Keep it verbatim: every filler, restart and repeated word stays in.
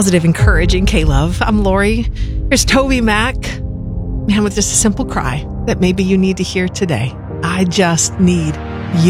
Positive, encouraging K-Love. I'm Lori. Here's Toby Mac, man with just a simple cry that maybe you need to hear today. I just need